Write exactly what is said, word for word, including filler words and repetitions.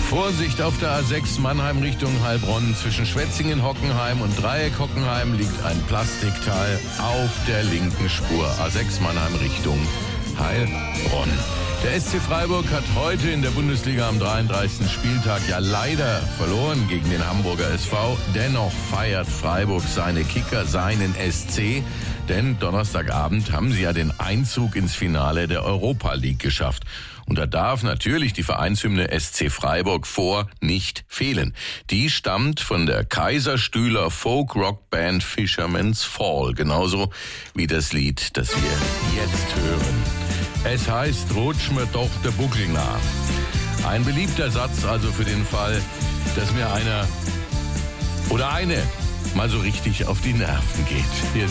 Vorsicht auf der A sechs Mannheim Richtung Heilbronn. Zwischen Schwetzingen-Hockenheim und Dreieck-Hockenheim liegt ein Plastikteil auf der linken Spur. A sechs Mannheim Richtung Heilbronn. Der S C Freiburg hat heute in der Bundesliga am dreiunddreißigsten Spieltag ja leider verloren gegen den Hamburger S V. Dennoch feiert Freiburg seine Kicker, seinen S C. Denn Donnerstagabend haben sie ja den Einzug ins Finale der Europa League geschafft. Und da darf natürlich die Vereinshymne S C Freiburg vor nicht fehlen. Die stammt von der Kaiserstühler Folk-Rock-Band Fisherman's Fall. Genauso wie das Lied, das wir jetzt hören. Es heißt, rutsch mir doch der Buckel nach. Ein beliebter Satz also für den Fall, dass mir einer oder eine mal so richtig auf die Nerven geht. Hier